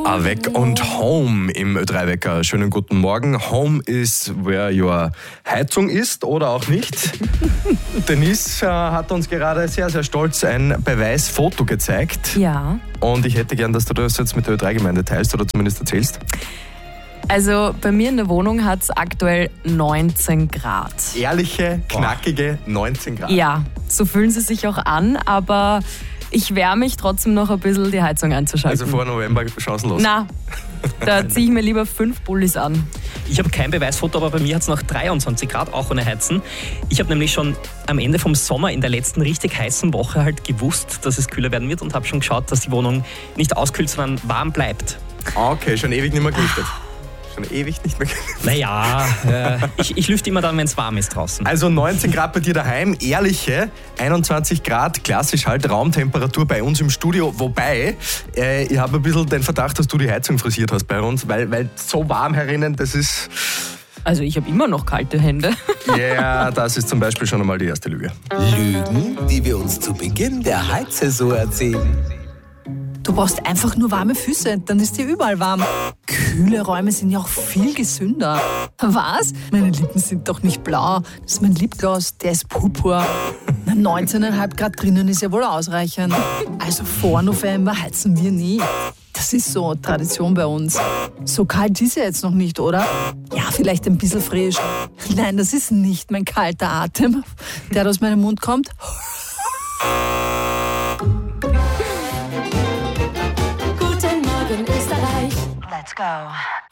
Avec und Home im Ö3-Wecker. Schönen guten Morgen. Home is where your Heizung ist oder auch nicht. Denise hat uns gerade sehr, sehr stolz ein Beweisfoto gezeigt. Ja. Und ich hätte gern, dass du das jetzt mit der Ö3-Gemeinde teilst oder zumindest erzählst. Also bei mir in der Wohnung hat es aktuell 19 Grad. Ehrliche, knackige 19 Grad. Ja, so fühlen sie sich auch an, aber ich wehre mich trotzdem noch ein bisschen, die Heizung einzuschalten. Also vor November chancenlos. Na, da ziehe ich mir lieber 5 Pullis an. Ich habe kein Beweisfoto, aber bei mir hat es noch 23 Grad, auch ohne Heizen. Ich habe nämlich schon am Ende vom Sommer in der letzten richtig heißen Woche halt gewusst, dass es kühler werden wird und habe schon geschaut, dass die Wohnung nicht auskühlt, sondern warm bleibt. Okay, schon ewig nicht mehr gelüftet. Schon ewig nicht mehr gelüftet. Naja, ich lüfte immer dann, wenn es warm ist draußen. Also 19 Grad bei dir daheim, ehrliche 21 Grad, klassisch halt Raumtemperatur bei uns im Studio. Wobei, ich habe ein bisschen den Verdacht, dass du die Heizung frisiert hast bei uns, weil so warm herinnen, das ist... Also ich habe immer noch kalte Hände. Ja, das ist zum Beispiel schon einmal die erste Lüge. Lügen, die wir uns zu Beginn der Heizsaison erzählen. Du brauchst einfach nur warme Füße, dann ist dir überall warm. Kühle Räume sind ja auch viel gesünder. Was? Meine Lippen sind doch nicht blau. Das ist mein Lipgloss, der ist purpur. 19,5 Grad drinnen ist ja wohl ausreichend. Also vor November heizen wir nie. Das ist so Tradition bei uns. So kalt ist ja jetzt noch nicht, oder? Ja, vielleicht ein bisschen frisch. Nein, das ist nicht mein kalter Atem, der aus meinem Mund kommt. Guten Morgen Österreich. Let's go.